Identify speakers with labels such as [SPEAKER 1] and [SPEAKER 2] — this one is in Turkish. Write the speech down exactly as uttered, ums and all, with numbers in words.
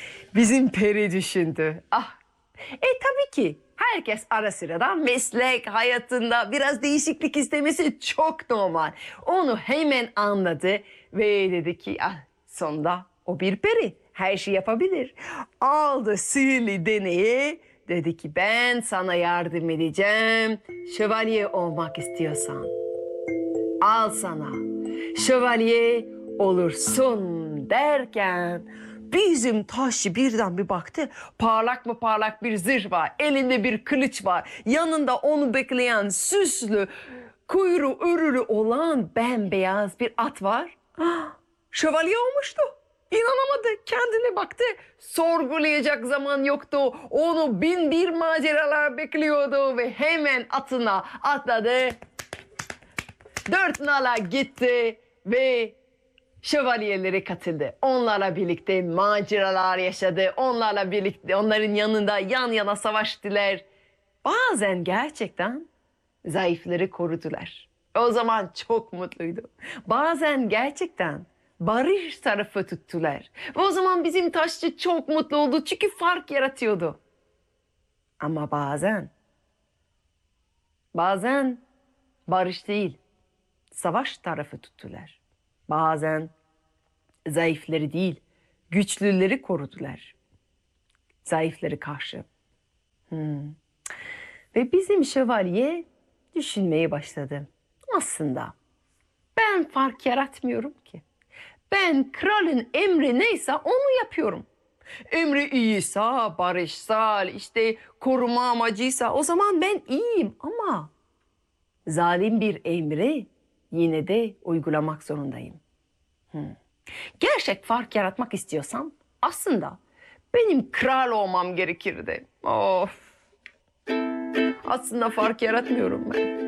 [SPEAKER 1] Bizim peri düşündü. Ah, e tabii ki herkes ara sıradan meslek hayatında biraz değişiklik istemesi çok normal. Onu hemen anladı ve dedi ki ah, sonunda o bir peri. Her şey yapabilir. Aldı sihirli deneyi. Dedi ki ben sana yardım edeceğim. Şövalye olmak istiyorsan. Al sana. Şövalye olursun derken bizim taşçı birden bir baktı. Parlak mı parlak bir zırh var. Elinde bir kılıç var. Yanında onu bekleyen süslü, kuyruğu örülü olan bembeyaz bir at var. Ah, şövalye olmuştu. İnanamadı. Kendine baktı. Sorgulayacak zaman yoktu. Onu bin bir maceralar bekliyordu ve hemen atına atladı. Dört nala gitti ve şövalyelere katıldı. Onlarla birlikte maceralar yaşadı. Onlarla birlikte onların yanında yan yana savaştılar. Bazen gerçekten zayıfları korudular. O zaman çok mutluydu. Bazen gerçekten barış tarafı tuttular. Ve o zaman bizim taşçı çok mutlu oldu çünkü fark yaratıyordu. Ama bazen, bazen barış değil, savaş tarafı tuttular. Bazen zayıfları değil, güçlüleri korudular. Zayıfları karşı. Hmm. Ve bizim şövalye düşünmeye başladı. Aslında ben fark yaratmıyorum ki. Ben kralın emri neyse onu yapıyorum. Emri iyiyse, barışsal, işte koruma amacıysa o zaman ben iyiyim ama zalim bir emri yine de uygulamak zorundayım. Hmm. Gerçek fark yaratmak istiyorsam aslında benim kral olmam gerekirdi. Of. Aslında fark yaratmıyorum ben.